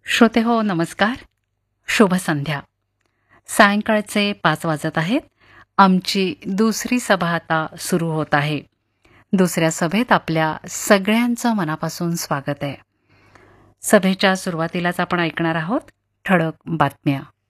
श्रोते हो नमस्कार. शुभ संध्या. सायंकाळचे 5 वाजत आहेत. आमची दुसरी सभा आता सुरू होत आहे. दुसऱ्या सभेत आपल्या सगळ्यांचं मनापासून स्वागत आहे. सभेच्या सुरुवातीलाच आपण ऐकणार आहोत ठळक बातम्या.